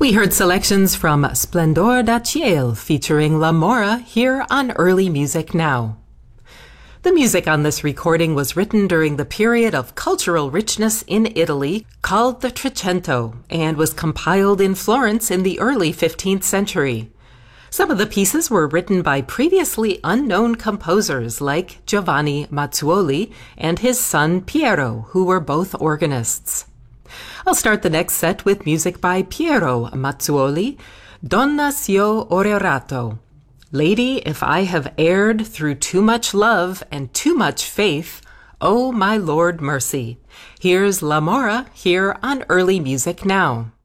We heard selections from Splendor da Ciel featuring La Mora here on Early Music Now. The music on this recording was written during the period of cultural richness in Italy called the Trecento and was compiled in Florence in the early 15th century. Some of the pieces were written by previously unknown composers like Giovanni Mazzuoli and his son Piero, who were both organists. I'll start the next set with music by Piero Mazzuoli, Donna s'io ho errato. Lady, if I have erred through too much love and too much faith, oh my Lord mercy. Here's La Mora here on Early Music Now.